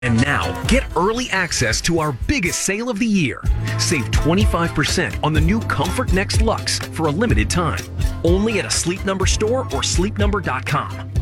And now, get early access to our biggest sale of the year. Save 25% on the new Comfort Next Luxe for a limited time. Only at a Sleep Number store or sleepnumber.com.